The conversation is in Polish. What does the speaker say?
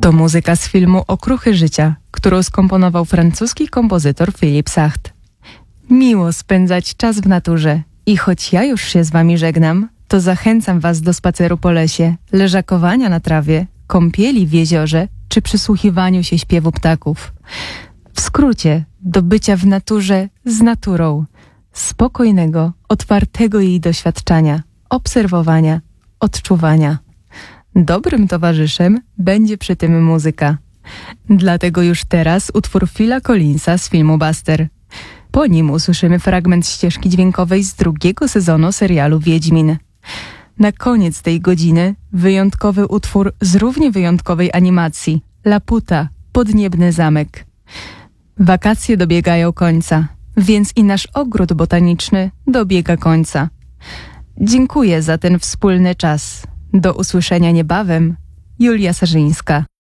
To muzyka z filmu Okruchy życia, którą skomponował francuski kompozytor Philippe Sart. Miło spędzać czas w naturze i choć ja już się z wami żegnam, to zachęcam was do spaceru po lesie, leżakowania na trawie, kąpieli w jeziorze czy przysłuchiwaniu się śpiewu ptaków. W skrócie, do bycia w naturze z naturą, spokojnego, otwartego jej doświadczania, obserwowania, odczuwania. Dobrym towarzyszem będzie przy tym muzyka. Dlatego już teraz utwór Phila Collinsa z filmu Buster. Po nim usłyszymy fragment ścieżki dźwiękowej z drugiego sezonu serialu Wiedźmin. Na koniec tej godziny wyjątkowy utwór z równie wyjątkowej animacji Laputa, Podniebny zamek. Wakacje dobiegają końca, więc i nasz ogród botaniczny dobiega końca. Dziękuję za ten wspólny czas. Do usłyszenia niebawem. Julia Sarzyńska.